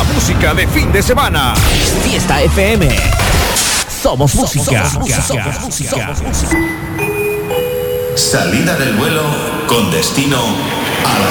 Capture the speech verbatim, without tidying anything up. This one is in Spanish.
La música de fin de semana. Fiesta F M. Somos música. Somos música. Somos música. Salida del vuelo con destino a la